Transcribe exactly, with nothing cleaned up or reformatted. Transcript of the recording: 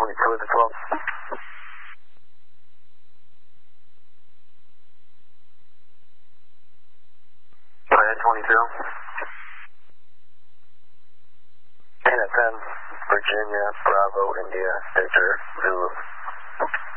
twenty-two at the twelve. Go ahead, twenty-two. ten at ten, Virginia, Bravo, India, Victor, Zulu.